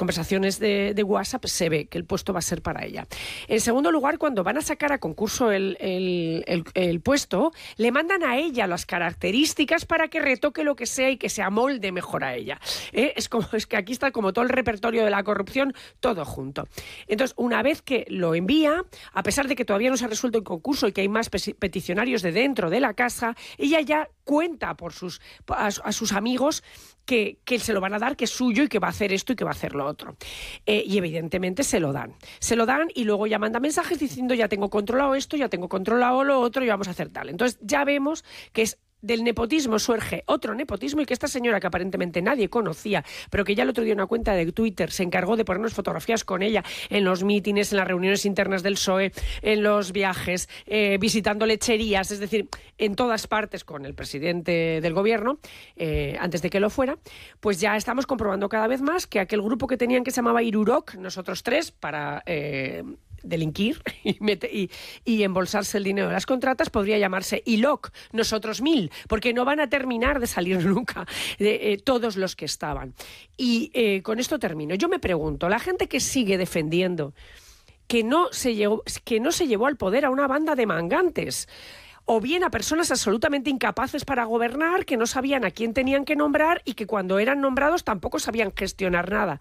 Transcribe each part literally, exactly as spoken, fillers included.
conversaciones de, de WhatsApp se ve que el puesto va a ser para ella. En segundo lugar, cuando van a sacar a concurso el, el, el, el puesto, le mandan a ella las características para que retoque lo que sea y que se amolde mejor a ella. ¿Eh? Es, como, es que aquí está como todo el repertorio de la corrupción, todo junto. Entonces, una vez que lo envía, a pesar de que todavía no se ha resuelto el concurso y que hay más peticionarios de dentro de la casa, ella ya cuenta por sus, a, a sus amigos que, que se lo van a dar, que es suyo y que va a hacer esto y que va a hacer lo otro. Eh, y evidentemente se lo dan. Se lo dan y luego ya manda mensajes diciendo ya tengo controlado esto, ya tengo controlado lo otro y vamos a hacer tal. Entonces ya vemos que es del nepotismo surge otro nepotismo y que esta señora que aparentemente nadie conocía, pero que ya el otro día en una cuenta de Twitter se encargó de ponernos fotografías con ella en los mítines, en las reuniones internas del P S O E, en los viajes, eh, visitando lecherías, es decir, en todas partes con el presidente del gobierno, eh, antes de que lo fuera, pues ya estamos comprobando cada vez más que aquel grupo que tenían que se llamaba Irurok, nosotros tres, para... Eh, delinquir y, mete, y, y embolsarse el dinero de las contratas, podría llamarse I L O C, nosotros mil, porque no van a terminar de salir nunca de, eh, todos los que estaban. Y eh, con esto termino. Yo me pregunto, la gente que sigue defendiendo que no se llevó, que no se llevó al poder a una banda de mangantes, o bien a personas absolutamente incapaces para gobernar, que no sabían a quién tenían que nombrar y que cuando eran nombrados tampoco sabían gestionar nada.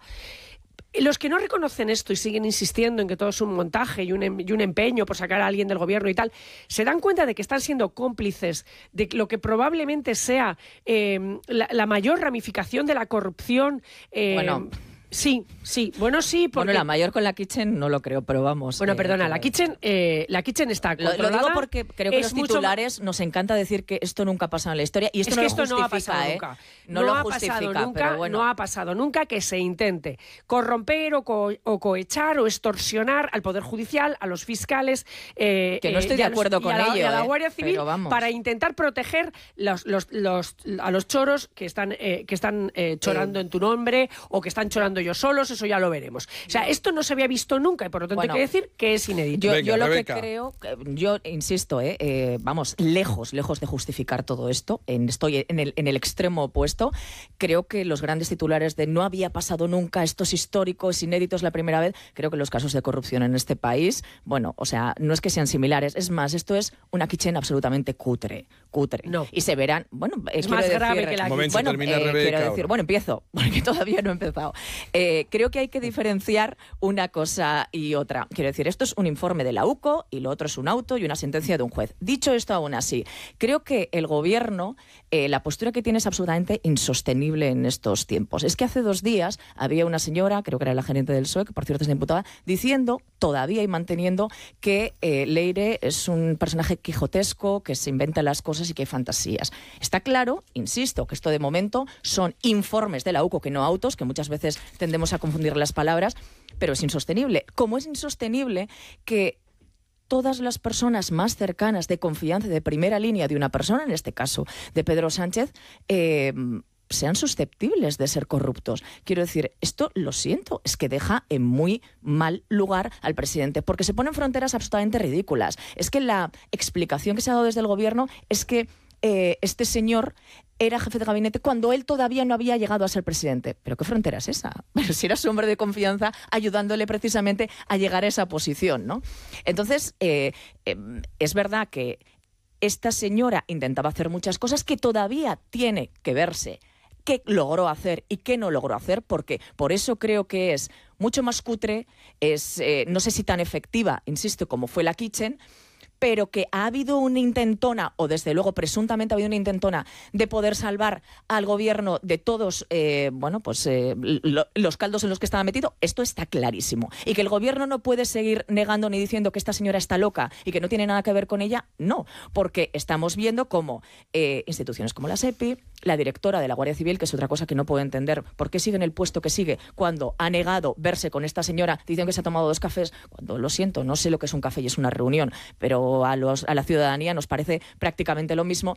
Los que no reconocen esto y siguen insistiendo en que todo es un montaje y un, em, y un empeño por sacar a alguien del gobierno y tal, se dan cuenta de que están siendo cómplices de lo que probablemente sea eh, la, la mayor ramificación de la corrupción. Eh, bueno... Sí, sí, bueno, sí, porque... Bueno, la mayor con la Kitchen no lo creo, pero vamos... Bueno, eh, perdona, que... la Kitchen, eh, la Kitchen está controlada. Lo, lo digo porque creo que es los titulares mucho... nos encanta decir que esto nunca ha pasado en la historia, y esto es no que lo esto justifica, no ha pasado ¿eh? nunca. No, no lo ha justifica, pasado nunca, pero bueno. No ha pasado nunca que se intente corromper o, co o cohechar o extorsionar al Poder Judicial, a los fiscales... Eh, que no estoy eh, de acuerdo los, con y a la, ello, y a la eh, Guardia Civil para intentar proteger los, los, los, a los choros que están, eh, que están eh, chorando eh. en tu nombre o que están chorando ellos solos, eso ya lo veremos. O sea, esto no se había visto nunca y por lo tanto bueno, hay que decir que es inédito. Yo, Venga, yo lo Rebeca. que creo, yo insisto, eh, eh, vamos, lejos, lejos de justificar todo esto, en, estoy en el, en el extremo opuesto, creo que los grandes titulares de no había pasado nunca, esto es histórico, es inédito, es la primera vez, creo que los casos de corrupción en este país, bueno, o sea, no es que sean similares, es más, esto es una Kitchen absolutamente cutre, cutre. No. Y se verán, bueno, es más decir, grave que la Kitchen. bueno, Termina eh, Rebeca, quiero decir, bueno, empiezo, porque todavía no he empezado. Eh, creo que hay que diferenciar una cosa y otra. Quiero decir, esto es un informe de la U C O y lo otro es un auto y una sentencia de un juez. Dicho esto, aún así, creo que el gobierno, eh, la postura que tiene es absolutamente insostenible en estos tiempos. Es que hace dos días había una señora, creo que era la gerente del P S O E, que por cierto es diputada, diciendo, todavía y manteniendo, que eh, Leire es un personaje quijotesco, que se inventa las cosas y que hay fantasías. Está claro, insisto, que esto de momento son informes de la U C O, que no autos, que muchas veces tendemos a confundir las palabras, pero es insostenible. Como es insostenible que todas las personas más cercanas de confianza, de primera línea de una persona, en este caso de Pedro Sánchez, eh, sean susceptibles de ser corruptos. Quiero decir, esto lo siento, es que deja en muy mal lugar al presidente, porque se ponen fronteras absolutamente ridículas. Es que la explicación que se ha dado desde el gobierno es que eh, este señor era jefe de gabinete cuando él todavía no había llegado a ser presidente. ¿Pero qué frontera es esa? Pero si era su hombre de confianza ayudándole precisamente a llegar a esa posición, ¿no? Entonces, eh, eh, es verdad que esta señora intentaba hacer muchas cosas que todavía tiene que verse qué logró hacer y qué no logró hacer, porque por eso creo que es mucho más cutre, es eh, no sé si tan efectiva, insisto, como fue la Kitchen, pero que ha habido una intentona, o desde luego presuntamente ha habido una intentona, de poder salvar al gobierno de todos eh, bueno, pues, eh, lo, los caldos en los que estaba metido, esto está clarísimo. Y que el gobierno no puede seguir negando ni diciendo que esta señora está loca y que no tiene nada que ver con ella, no, porque estamos viendo cómo eh, instituciones como la SEPI, la directora de la Guardia Civil, que es otra cosa que no puedo entender, ¿por qué sigue en el puesto que sigue cuando ha negado verse con esta señora diciendo que se ha tomado dos cafés? Cuando, lo siento, no sé lo que es un café y es una reunión, pero a, los, a la ciudadanía nos parece prácticamente lo mismo.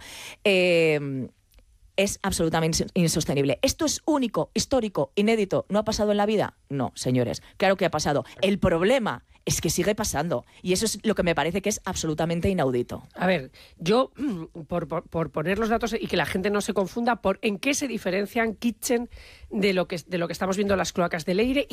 Eh, es absolutamente insostenible. ¿Esto es único, histórico, inédito? ¿No ha pasado en la vida? No, señores, claro que ha pasado. El problema es que sigue pasando. Y eso es lo que me parece que es absolutamente inaudito. A ver, yo, por, por, por poner los datos y que la gente no se confunda, por en qué se diferencian Kitchen de lo que, de lo que estamos viendo en las cloacas de Leire